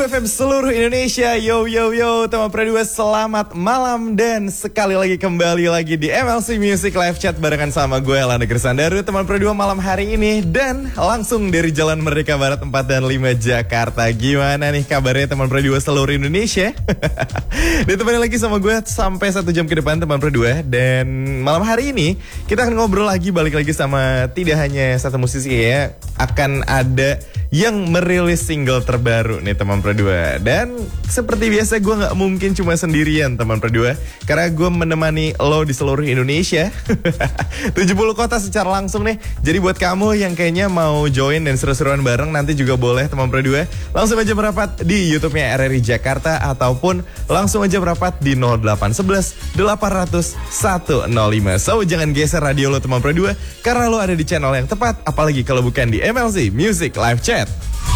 Pro 2 FM seluruh Indonesia. Yo yo yo, teman Pro 2 selamat malam. Dan sekali lagi kembali lagi di MLC Music Live Chat barengan sama gue Lana Gersandaru, teman Pro 2 malam hari ini. Dan langsung dari Jalan Merdeka Barat 4 dan 5 Jakarta. Gimana nih kabarnya teman Pro 2 seluruh Indonesia? Ditemani lagi sama gue sampai 1 jam ke depan teman Pro 2. Dan malam hari ini kita akan ngobrol lagi, balik lagi sama tidak hanya satu musisi ya. Akan ada yang merilis single terbaru nih teman Pro 2. Dan seperti biasa gue gak mungkin cuma sendirian teman Pro 2, karena gue menemani lo di seluruh Indonesia 70 kota secara langsung nih. Jadi buat kamu yang kayaknya mau join dan seru-seruan bareng, nanti juga boleh teman Pro 2. Langsung aja merapat di YouTube-nya RRI Jakarta, ataupun langsung aja merapat di 0811 800 105. So jangan geser radio lo teman Pro 2, karena lo ada di channel yang tepat. Apalagi kalau bukan di MLC Music Live Chat.